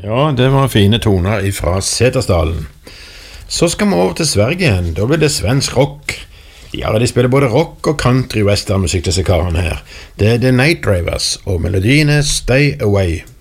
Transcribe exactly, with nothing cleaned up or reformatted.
Ja, det var fine toner fra Setesdalen. Så skal vi over til Sverige igjen. Da blir det svensk rock. Ja, de spiller både rock og country western musikk, disse karene her. Det er The Night Drivers, og melodien er Stay Away.